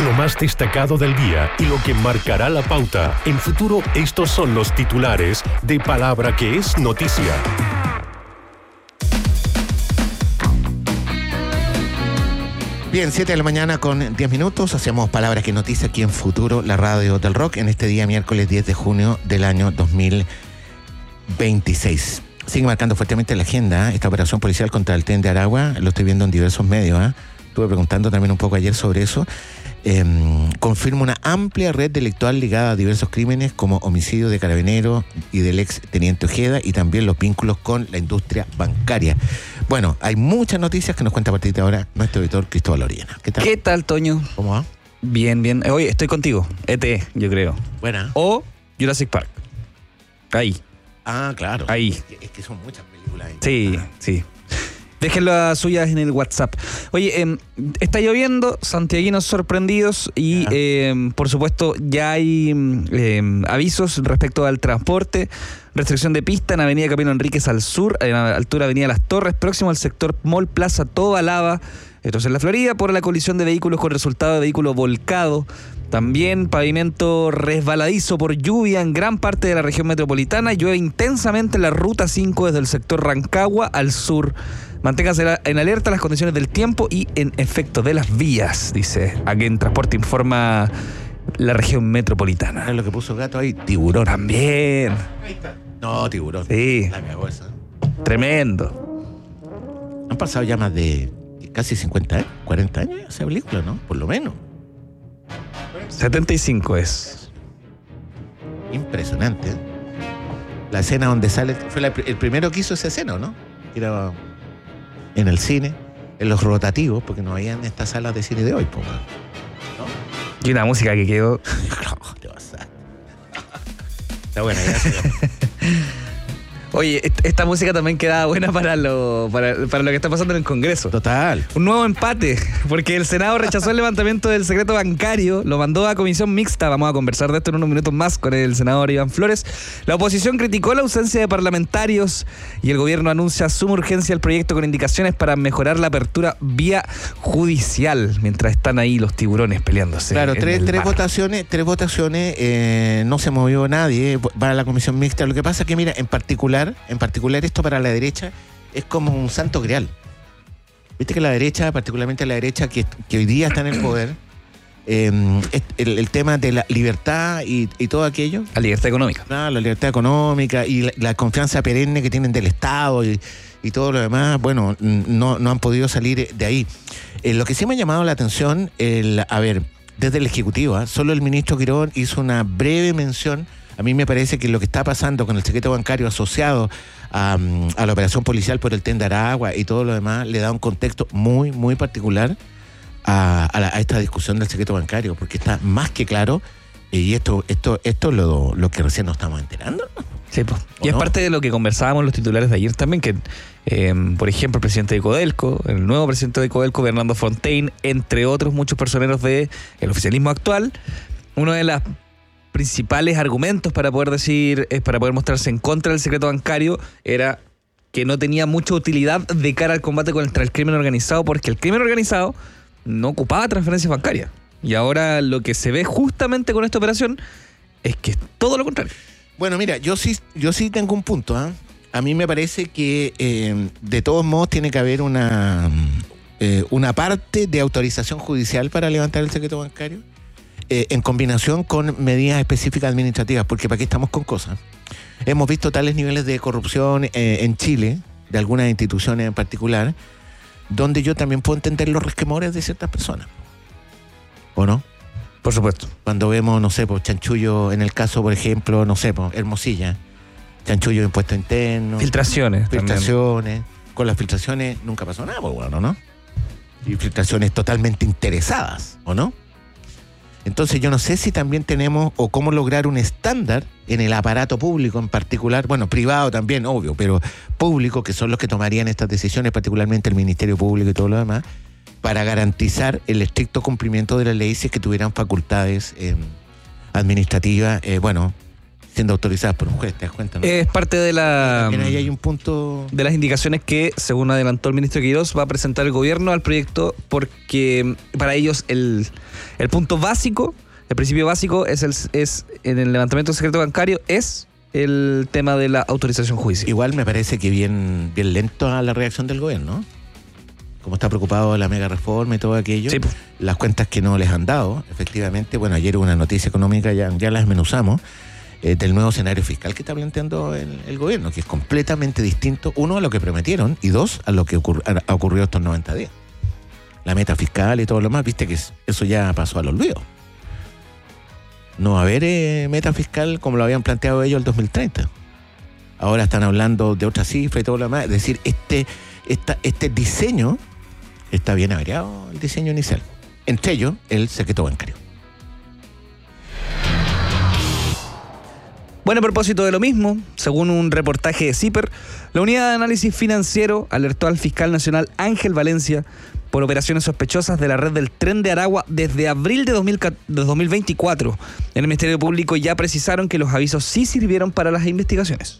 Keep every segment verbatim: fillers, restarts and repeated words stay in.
Lo más destacado del día y lo que marcará la pauta. En Futuro, estos son los titulares de Palabra que es noticia. Bien, siete de la mañana con diez minutos. Hacemos Palabras que noticia aquí en Futuro, la radio del rock, en este día miércoles diez de junio del año dos mil veintiséis. Sigue marcando fuertemente la agenda, ¿eh? Esta operación policial contra el tren de Aragua, lo estoy viendo en diversos medios, ¿eh? Estuve preguntando también un poco ayer sobre eso. Eh, confirma una amplia red delictual ligada a diversos crímenes como homicidio de Carabineros y del ex teniente Ojeda, y también los vínculos con la industria bancaria. Bueno, hay muchas noticias que nos cuenta a partir de ahora nuestro editor Cristóbal Orellana. ¿Qué tal? ¿Qué tal, Toño? ¿Cómo va? Bien, bien. Oye, estoy contigo. E T, yo creo. Buena. O Jurassic Park. Ahí. Ah, claro. Ahí. Es que, es que son muchas películas. Sí, ah. sí. Déjenlo las suyas en el WhatsApp. Oye, eh, está lloviendo, santiaguinos sorprendidos y, eh, por supuesto, ya hay eh, avisos respecto al transporte. Restricción de pista en Avenida Camilo Enríquez al sur, en la altura de Avenida Las Torres, próximo al sector Mall Plaza Toda Lava. Esto es en la Florida, por la colisión de vehículos con resultado de vehículo volcado. También pavimento resbaladizo por lluvia en gran parte de la región metropolitana. Llueve intensamente en la ruta cinco desde el sector Rancagua al sur. Manténgase en alerta las condiciones del tiempo y en efecto de las vías, dice aquí en Transporte informa la región metropolitana. ¿Es lo que puso Gato ahí? Tiburón. También. Ahí está. No, Tiburón. Sí. La cagó esa. Tremendo. Han pasado ya más de casi cincuenta años, cuarenta años esa película, ¿no? Por lo menos. setenta y cinco es. Impresionante, ¿eh? La escena donde sale, fue la, el primero que hizo esa escena, ¿no? Era en el cine, en los rotativos, porque no había en estas salas de cine de hoy, po, ¿no? Y una música que quedó. No, te vas a... Está buena, gracias. Oye, esta música también queda buena para lo, para, para lo que está pasando en el Congreso. Total. Un nuevo empate, porque el Senado rechazó el levantamiento del secreto bancario, lo mandó a comisión mixta. Vamos a conversar de esto en unos minutos más con el senador Iván Flores. La oposición criticó la ausencia de parlamentarios y el gobierno anuncia suma urgencia el proyecto con indicaciones para mejorar la apertura vía judicial, mientras están ahí los tiburones peleándose. Claro, en tres, el tres mar. votaciones, tres votaciones, eh, no se movió nadie para la comisión mixta. Lo que pasa es que, mira, en particular, en particular esto para la derecha es como un santo grial. Viste que la derecha, particularmente la derecha que, que hoy día está en el poder, eh, el, el tema de la libertad y, y todo aquello. La libertad económica. Ah, la libertad económica y la, la confianza perenne que tienen del Estado y, y todo lo demás, bueno, no, no han podido salir de ahí. Eh, lo que sí me ha llamado la atención, el, a ver, desde el Ejecutivo, ¿eh? Solo el ministro Quirón hizo una breve mención. A mí me parece que lo que está pasando con el secreto bancario asociado a, a la operación policial por el tren de Aragua y todo lo demás le da un contexto muy, muy particular a, a, la, a esta discusión del secreto bancario, porque está más que claro, y esto esto esto es lo, lo que recién nos estamos enterando. Sí, pues. Y es no? parte de lo que conversábamos en los titulares de ayer también, que, eh, por ejemplo, el presidente de Codelco, el nuevo presidente de Codelco, Bernardo Fontaine, entre otros muchos personeros del oficialismo actual, uno de las principales argumentos para poder decir, eh, para poder mostrarse en contra del secreto bancario era que no tenía mucha utilidad de cara al combate contra el crimen organizado, porque el crimen organizado no ocupaba transferencias bancarias. Y ahora lo que se ve justamente con esta operación es que es todo lo contrario. Bueno, mira, yo sí, yo sí tengo un punto, ¿eh? A mí me parece que eh, de todos modos tiene que haber una, eh, una parte de autorización judicial para levantar el secreto bancario. Eh, en combinación con medidas específicas administrativas, porque para qué estamos con cosas. Hemos visto tales niveles de corrupción eh, en Chile, de algunas instituciones en particular, donde yo también puedo entender los resquemores de ciertas personas. ¿O no? Por supuesto. Cuando vemos, no sé, pues chanchullo, en el caso, por ejemplo, no sé, pues Hermosilla, chanchullo de impuestos internos. Filtraciones. Filtraciones. También. Con las filtraciones nunca pasó nada, pues bueno, ¿no? Y filtraciones totalmente interesadas, ¿o no? Entonces yo no sé si también tenemos o cómo lograr un estándar en el aparato público en particular, bueno, privado también, obvio, pero público, que son los que tomarían estas decisiones, particularmente el Ministerio Público y todo lo demás, para garantizar el estricto cumplimiento de la ley si es que tuvieran facultades eh, administrativas, eh, bueno, siendo autorizadas por un juez, ¿te das cuenta? ¿No? Es parte de la... También ahí hay un punto... De las indicaciones que, según adelantó el ministro Quirós, va a presentar el gobierno al proyecto porque para ellos el, el punto básico, el principio básico es, el, es en el levantamiento del secreto bancario, es el tema de la autorización judicial. Igual me parece que bien, bien lento a la reacción del gobierno, ¿no? Como está preocupado de la mega reforma y todo aquello, sí, las cuentas que no les han dado, efectivamente, bueno, ayer hubo una noticia económica, ya, ya la desmenuzamos, eh, del nuevo escenario fiscal que está planteando el, el gobierno, que es completamente distinto, uno, a lo que prometieron, y dos, a lo que ocurri- ha ocurrido estos noventa días. La meta fiscal y todo lo más, viste que eso ya pasó al olvido. No va a haber eh, meta fiscal como lo habían planteado ellos el dos mil treinta. Ahora están hablando de otra cifra y todo lo demás, es decir, este, esta, este diseño... Está bien averiado el diseño inicial. Entre ellos, el secreto bancario. Bueno, a propósito de lo mismo, según un reportaje de CIPER, la Unidad de Análisis Financiero alertó al fiscal nacional Ángel Valencia por operaciones sospechosas de la red del Tren de Aragua desde abril de, dos mil veinticuatro. En el Ministerio Público ya precisaron que los avisos sí sirvieron para las investigaciones.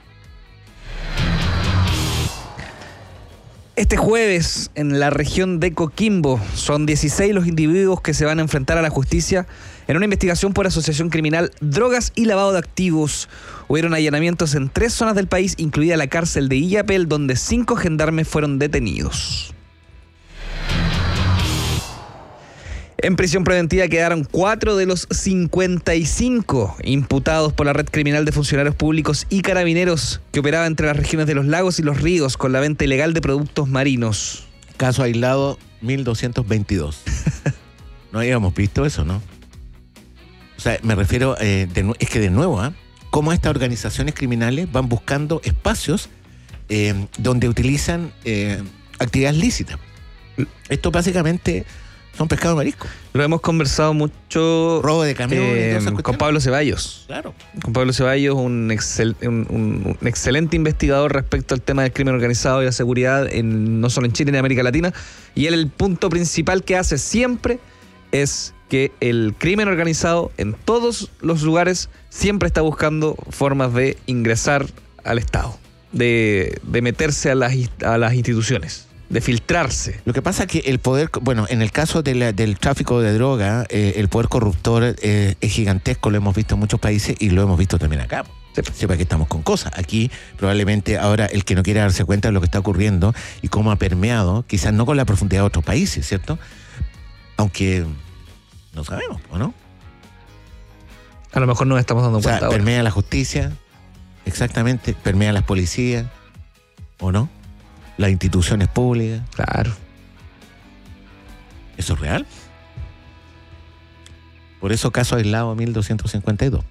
Este jueves, en la región de Coquimbo, son dieciséis los individuos que se van a enfrentar a la justicia en una investigación por asociación criminal, drogas y lavado de activos. Hubieron allanamientos en tres zonas del país, incluida la cárcel de Illapel, donde cinco gendarmes fueron detenidos. En prisión preventiva quedaron cuatro de los cincuenta y cinco imputados por la red criminal de funcionarios públicos y carabineros que operaba entre las regiones de los lagos y los ríos con la venta ilegal de productos marinos. Caso aislado mil doscientos veintidós. No habíamos visto eso, ¿no? O sea, me refiero, eh, de, es que de nuevo, ¿eh? Cómo estas organizaciones criminales van buscando espacios eh, donde utilizan eh, actividades lícitas. Esto básicamente... Son pescado marisco. Lo hemos conversado mucho. Robo de camiones. Eh, con Pablo Ceballos. Claro. Con Pablo Ceballos, un, excel, un, un, un excelente investigador respecto al tema del crimen organizado y la seguridad, en, no solo en Chile, en América Latina. Y él, el punto principal que hace siempre es que el crimen organizado en todos los lugares siempre está buscando formas de ingresar al Estado, de, de meterse a las, a las instituciones, de filtrarse. Lo que pasa es que el poder, bueno, en el caso de la, del tráfico de droga, eh, el poder corruptor eh, es gigantesco, lo hemos visto en muchos países y lo hemos visto también acá. Sepa que estamos con cosas. Aquí probablemente ahora el que no quiere darse cuenta de lo que está ocurriendo y cómo ha permeado, quizás no con la profundidad de otros países, ¿cierto? Aunque no sabemos, ¿o no? A lo mejor nos estamos dando o sea, cuenta permea ahora. La justicia, exactamente, permea las policías, ¿o no? Las instituciones públicas. Claro. ¿Eso es real? Por eso caso aislado mil doscientos cincuenta y dos.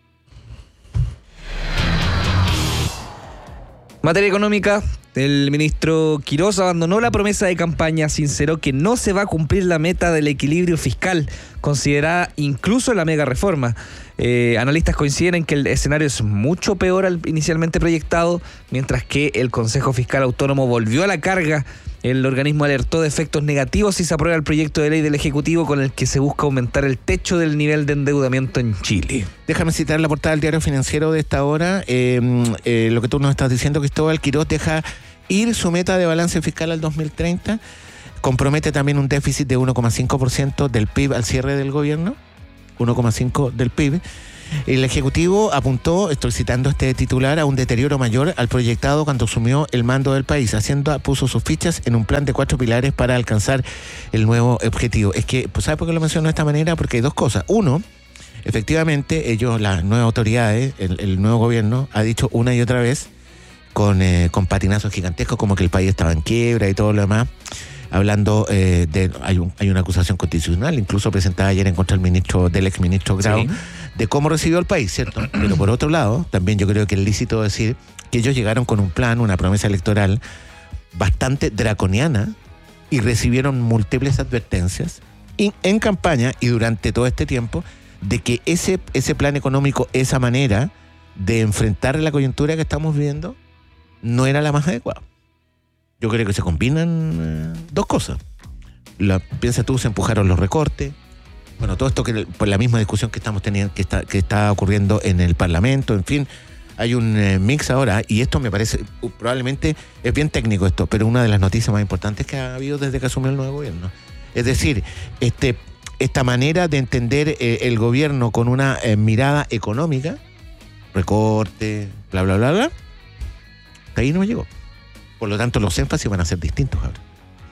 Materia económica, el ministro Quirós abandonó la promesa de campaña, sinceró que no se va a cumplir la meta del equilibrio fiscal, considerada incluso la mega reforma. Eh, analistas coinciden en que el escenario es mucho peor al inicialmente proyectado, mientras que el Consejo Fiscal Autónomo volvió a la carga. El organismo alertó de efectos negativos si se aprueba el proyecto de ley del Ejecutivo con el que se busca aumentar el techo del nivel de endeudamiento en Chile. Déjame citar la portada del Diario Financiero de esta hora. Eh, eh, lo que tú nos estás diciendo, Cristóbal, Quirós deja ir su meta de balance fiscal al dos mil treinta. Compromete también un déficit de uno coma cinco por ciento del P I B al cierre del gobierno. uno coma cinco por ciento del P I B. El Ejecutivo apuntó, estoy citando este titular, a un deterioro mayor al proyectado cuando asumió el mando del país. Hacienda puso sus fichas en un plan de cuatro pilares para alcanzar el nuevo objetivo. Es que, pues, ¿sabes por qué lo menciono de esta manera? Porque hay dos cosas. Uno, efectivamente, ellos, las nuevas autoridades, el, el nuevo gobierno, ha dicho una y otra vez, con, eh, con patinazos gigantescos, como que el país estaba en quiebra y todo lo demás, hablando eh, de, hay, un, hay una acusación constitucional, incluso presentada ayer en contra del ministro, del exministro Grau, sí, de cómo recibió el país, ¿cierto? Pero por otro lado, también yo creo que es lícito decir que ellos llegaron con un plan, una promesa electoral bastante draconiana y recibieron múltiples advertencias y, en campaña y durante todo este tiempo de que ese, ese plan económico, esa manera de enfrentar la coyuntura que estamos viviendo, no era la más adecuada. Yo creo que se combinan eh, dos cosas. La, piensa tú, se empujaron los recortes, Bueno, todo esto que por la misma discusión que estamos teniendo, que está, que está ocurriendo en el Parlamento, en fin, hay un eh, mix ahora, y esto me parece, uh, probablemente es bien técnico esto, pero una de las noticias más importantes que ha habido desde que asumió el nuevo gobierno. Es decir, este, esta manera de entender eh, el gobierno con una eh, mirada económica, recorte, bla, bla, bla, bla, ahí no me llegó. Por lo tanto, los énfasis van a ser distintos ahora.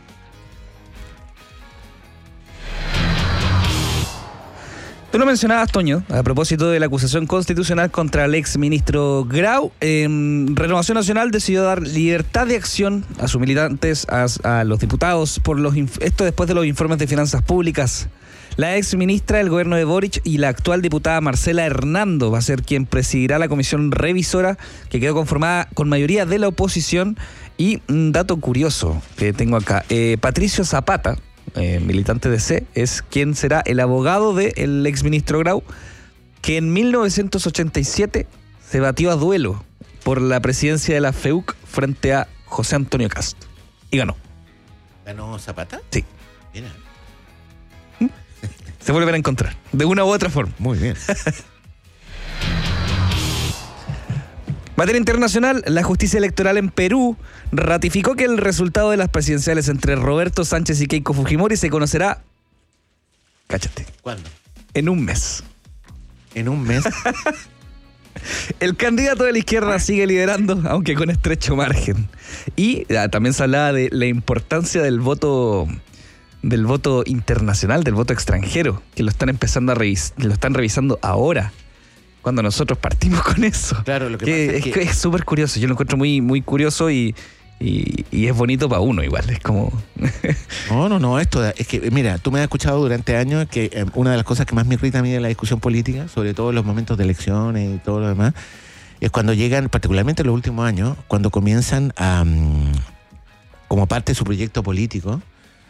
Tú lo mencionabas, Toño, a propósito de la acusación constitucional contra el ex ministro Grau. Eh, Renovación Nacional decidió dar libertad de acción a sus militantes, a, a los diputados, por los esto después de los informes de finanzas públicas. La ex ministra del gobierno de Boric y la actual diputada Marcela Hernando va a ser quien presidirá la comisión revisora, que quedó conformada con mayoría de la oposición. Y un dato curioso que tengo acá, eh, Patricio Zapata, Eh, militante de C, es quien será el abogado del exministro Grau, que en mil novecientos ochenta y siete se batió a duelo por la presidencia de la F E U C frente a José Antonio Kast. Y ganó. ¿Ganó Zapata? Sí. Mira. Se vuelven a encontrar, de una u otra forma. Muy bien. Materia internacional, la justicia electoral en Perú ratificó que el resultado de las presidenciales entre Roberto Sánchez y Keiko Fujimori se conocerá, cáchate, ¿cuándo? En un mes. ¿En un mes? El candidato de la izquierda sigue liderando, aunque con estrecho margen. Y ah, también se hablaba de la importancia del voto, del voto internacional, del voto extranjero, que lo están empezando a revis- lo están revisando ahora. Cuando nosotros partimos con eso. Claro, lo que, que pasa es es que que... es súper curioso. Yo lo encuentro muy, muy curioso y, y, y es bonito para uno igual. Es como... No, no, no, esto es que, mira, tú me has escuchado durante años que eh, una de las cosas que más me irrita a mí de la discusión política, sobre todo en los momentos de elecciones y todo lo demás, es cuando llegan, particularmente en los últimos años, cuando comienzan a, um, como parte de su proyecto político,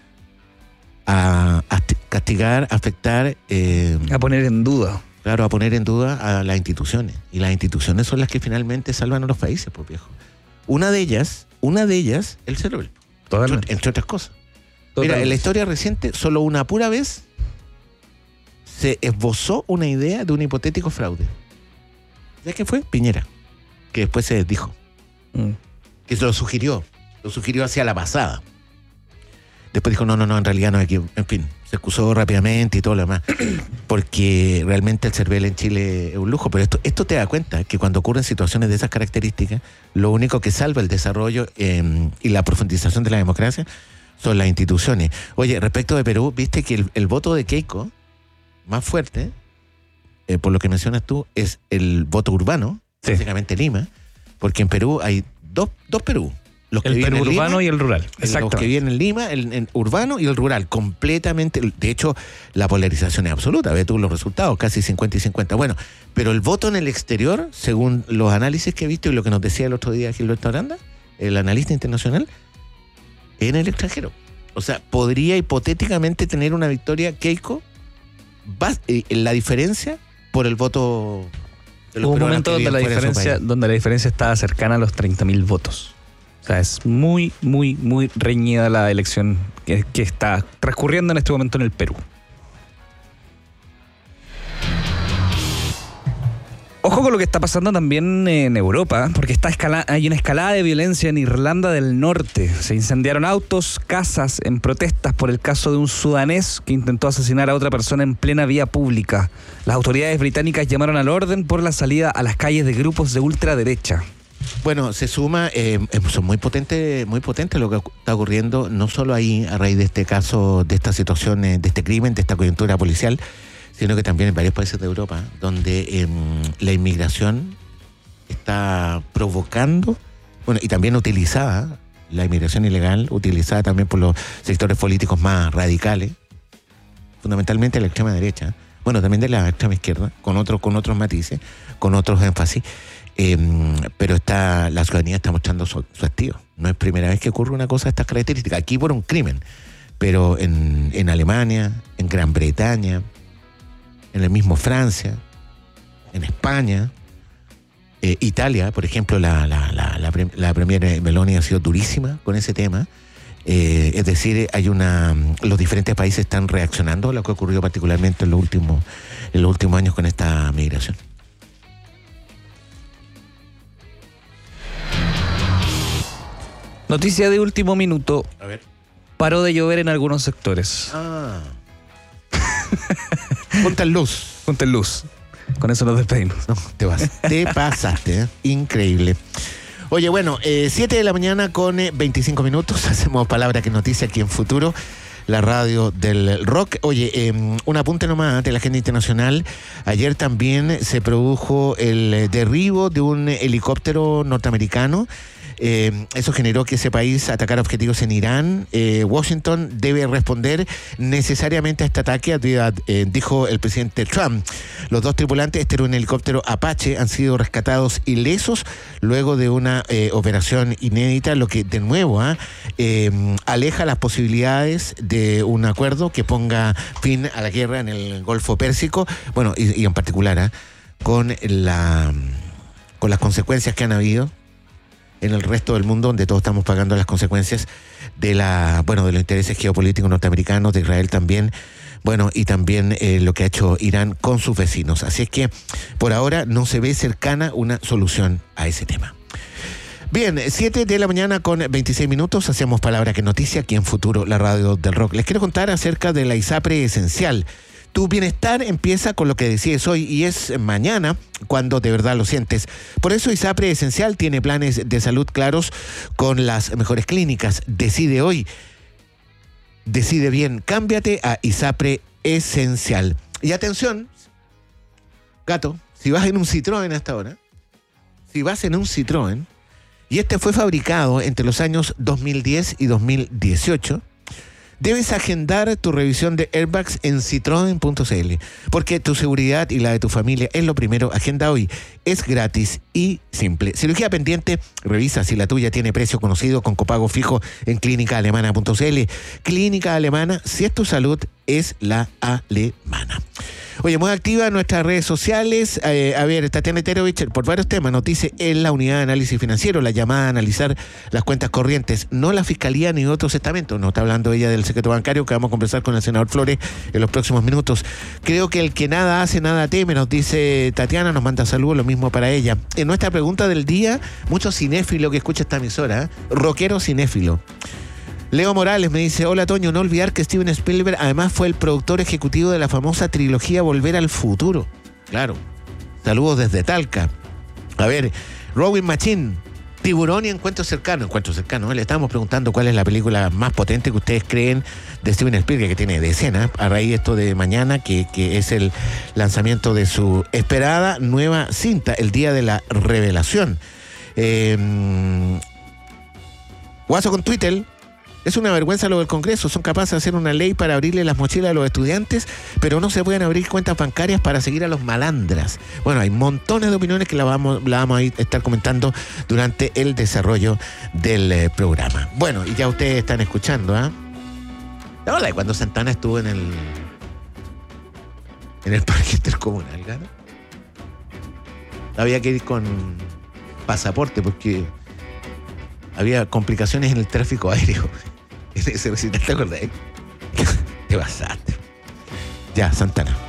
a, a castigar, a afectar... Eh, a poner en duda. Claro, a poner en duda a las instituciones. Y las instituciones son las que finalmente salvan a los países, pues viejo. Una de ellas, una de ellas, el CERVEL. Entre, entre otras cosas. Totalmente. Mira, en la historia reciente, solo una pura vez se esbozó una idea de un hipotético fraude. ¿Sabes qué fue? Piñera. Que después se desdijo. Mm. Que se lo sugirió. Lo sugirió hacia la pasada. Después dijo, no, no, no, en realidad no hay que... En fin, se excusó rápidamente y todo lo demás. Porque realmente el CERVEL en Chile es un lujo. Pero esto, esto te da cuenta que cuando ocurren situaciones de esas características, lo único que salva el desarrollo eh, y la profundización de la democracia son las instituciones. Oye, respecto de Perú, viste que el, el voto de Keiko más fuerte, eh, por lo que mencionas tú, es el voto urbano, sí. Básicamente Lima, porque en Perú hay dos, dos Perú. Los el que Perú Lima, urbano y el rural. Los que viven en Lima, el, el urbano y el rural, completamente. De hecho, la polarización es absoluta. Ve tú los resultados, casi cincuenta y cincuenta. Bueno, pero el voto en el exterior, según los análisis que he visto y lo que nos decía el otro día Gilberto Aranda, el analista internacional, en el extranjero. O sea, podría hipotéticamente tener una victoria Keiko, en la diferencia por el voto de los Hubo un momento donde la, diferencia, donde la diferencia estaba cercana a los treinta mil votos. O sea, es muy, muy, muy reñida la elección que, que está transcurriendo en este momento en el Perú. Ojo con lo que está pasando también en Europa, porque está escala- hay una escalada de violencia en Irlanda del Norte. Se incendiaron autos, casas en protestas por el caso de un sudanés que intentó asesinar a otra persona en plena vía pública. Las autoridades británicas llamaron al orden por la salida a las calles de grupos de ultraderecha. Bueno, se suma, eh, son muy potentes, muy potentes lo que está ocurriendo, no solo ahí a raíz de este caso, de esta situación, de este crimen, de esta coyuntura policial, sino que también en varios países de Europa, donde eh, la inmigración está provocando, bueno, y también utilizada, la inmigración ilegal, utilizada también por los sectores políticos más radicales, fundamentalmente de la extrema derecha, bueno, también de la extrema izquierda, con otros, con otros matices, con otros énfasis. Eh, pero está, la ciudadanía está mostrando su, su hastío. No es primera vez que ocurre una cosa de estas características. Aquí por un crimen, pero en, en Alemania, en Gran Bretaña, en el mismo Francia, en España, eh, Italia, por ejemplo, la, la, la, la, la premier Meloni ha sido durísima con ese tema. Eh, es decir, hay una los diferentes países están reaccionando a lo que ocurrió particularmente en los últimos, en los últimos años con esta migración. Noticia de último minuto. A ver. Paró de llover en algunos sectores. Ah. Punta en luz. Punta en luz. Con eso nos despedimos. No, te vas. Te pasaste, ¿eh? Increíble. Oye, bueno, eh, siete de la mañana con eh, veinticinco minutos. Hacemos Palabra que Noticia aquí en Futuro, la radio del rock. Oye, eh, un apunte nomás de la agenda internacional. Ayer también se produjo el derribo de un helicóptero norteamericano. Eh, eso generó que ese país atacara objetivos en Irán. Eh, Washington debe responder necesariamente a este ataque, eh, dijo el presidente Trump. Los dos tripulantes, este era un helicóptero Apache, han sido rescatados ilesos luego de una eh, operación inédita, lo que de nuevo ¿eh? Eh, aleja las posibilidades de un acuerdo que ponga fin a la guerra en el Golfo Pérsico, bueno, y, y en particular ¿eh? con, la, con las consecuencias que han habido en el resto del mundo, donde todos estamos pagando las consecuencias de la, bueno, de los intereses geopolíticos norteamericanos, de Israel también, bueno, y también eh, lo que ha hecho Irán con sus vecinos. Así es que por ahora no se ve cercana una solución a ese tema. Bien, siete de la mañana con veintiséis minutos, hacemos Palabra que Noticia aquí en Futuro, la radio del rock. Les quiero contar acerca de la ISAPRE Esencial. Tu bienestar empieza con lo que decides hoy y es mañana cuando de verdad lo sientes. Por eso ISAPRE Esencial tiene planes de salud claros con las mejores clínicas. Decide hoy. Decide bien. Cámbiate a ISAPRE Esencial. Y atención, gato, si vas en un Citroën hasta ahora, si vas en un Citroën, y este fue fabricado entre los años dos mil diez y dos mil dieciocho, debes agendar tu revisión de airbags en citroen punto c l, porque tu seguridad y la de tu familia es lo primero. Agenda hoy. Es gratis y simple. Cirugía pendiente, revisa si la tuya tiene precio conocido con copago fijo en clínica alemana punto c l. Clínica Alemana, si es tu salud, es la alemana. Oye, muy activa en nuestras redes sociales. Eh, a ver, Tatiana Terovich, por varios temas, nos dice en la unidad de análisis financiero, la llamada a analizar las cuentas corrientes, no la fiscalía ni otros estamentos. Nos está hablando ella del secreto bancario, que vamos a conversar con el senador Flores en los próximos minutos. Creo que el que nada hace, nada teme, nos dice Tatiana, nos manda saludos, lo mismo para ella. En nuestra pregunta del día, mucho cinéfilo que escucha esta emisora, ¿eh? Rockero cinéfilo. Leo Morales me dice, hola Toño, no olvidar que Steven Spielberg además fue el productor ejecutivo de la famosa trilogía Volver al Futuro. Claro. Saludos desde Talca. A ver, Robin Machín, Tiburón y Encuentro Cercano. Encuentro Cercano, ¿eh? Le estamos preguntando cuál es la película más potente que ustedes creen de Steven Spielberg, que tiene decenas, a raíz de esto de mañana, que, que es el lanzamiento de su esperada nueva cinta, El Día de la Revelación. Eh, Guaso con Twitter. Es una vergüenza lo del Congreso. Son capaces de hacer una ley para abrirle las mochilas a los estudiantes, pero no se pueden abrir cuentas bancarias para seguir a los malandras. Bueno, hay montones de opiniones que la vamos, la vamos a estar comentando durante el desarrollo del eh, programa. Bueno, y ya ustedes están escuchando, ¿ah? ¿eh? ¿Te acuerdas de cuando Santana estuvo en el en el parque intercomunal, ¿no? Había que ir con pasaporte porque había complicaciones en el tráfico aéreo. En ese recital, ¿te acordás? Te pasaste. Ya, Santana.